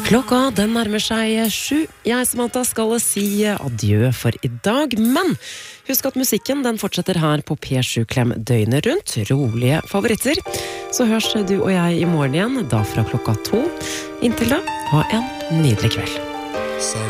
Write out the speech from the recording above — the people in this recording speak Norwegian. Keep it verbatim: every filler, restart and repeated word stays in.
Klokka den nærmer seg sju. Jeg, Samantha, skal si adjø for i dag, men husk at musikken den fortsetter her på P sju Klem døgnet rundt, rolige favoritter. Så hørs du og jeg i morgen igjen, da fra klokka to. Inntil da, ha en nydelig kveld.